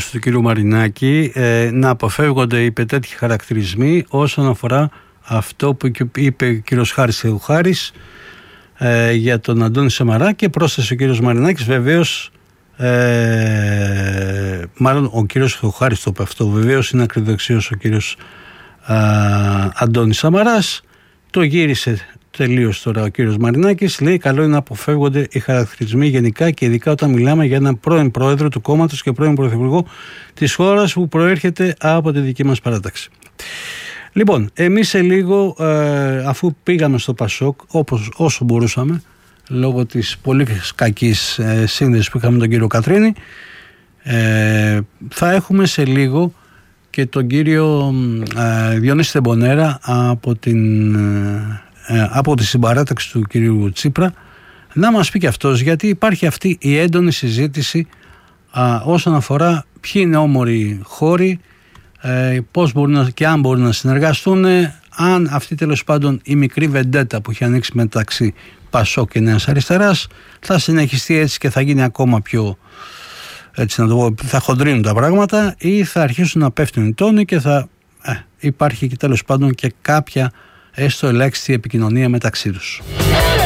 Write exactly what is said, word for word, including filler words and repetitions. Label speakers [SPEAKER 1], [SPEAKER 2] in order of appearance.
[SPEAKER 1] δήλωση του κ. Μαρινάκη ε, να αποφεύγονται οι πετέτυχοι χαρακτηρισμοί όσον αφορά αυτό που είπε ο κ. Χάρης Θεοχάρης ε, για τον Αντώνη Σαμαρά, και πρόσθεσε ο κ. Μαρινάκης βεβαίως, ε, μάλλον ο κ. Θεοχάρης το είπε αυτό, βεβαίως είναι ακριδεξιός ο κ. Αντώνης Σαμαράς, το γύρισε τελείως τώρα ο κύριος Μαρινάκης. Λέει: καλό είναι να αποφεύγονται οι χαρακτηρισμοί γενικά και ειδικά όταν μιλάμε για έναν πρώην πρόεδρο του κόμματος και πρώην πρωθυπουργό της χώρας που προέρχεται από τη δική μας παράταξη. Λοιπόν, εμείς σε λίγο, ε, αφού πήγαμε στο Πασόκ όπως, όσο μπορούσαμε, λόγω της πολύ κακής ε, σύνδεσης που είχαμε με τον κύριο Κατρίνη, ε, θα έχουμε σε λίγο και τον κύριο ε, Διονύση Τεμπονέρα από την... Ε, από τη συμπαράταξη του κυρίου Τσίπρα, να μας πει και αυτός, γιατί υπάρχει αυτή η έντονη συζήτηση α, όσον αφορά ποιοι είναι όμοροι χώροι, ε, πώς μπορούν να, και αν μπορούν να συνεργαστούν, αν αυτή τέλος πάντων η μικρή βεντέτα που έχει ανοίξει μεταξύ Πασόκ και Νέας Αριστεράς θα συνεχιστεί έτσι και θα γίνει ακόμα πιο, έτσι να το πω, θα χοντρίνουν τα πράγματα, ή θα αρχίσουν να πέφτουν οι τόνοι και θα ε, υπάρχει και τέλος πάντων και κάποια έστω ελάχιστη επικοινωνία μεταξύ τους.